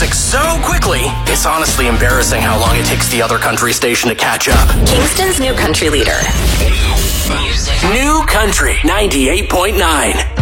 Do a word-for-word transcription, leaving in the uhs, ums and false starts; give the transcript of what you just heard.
music so quickly, it's honestly embarrassing how long it takes the other country station to catch up. Kingston's new country leader. New Country ninety-eight point nine.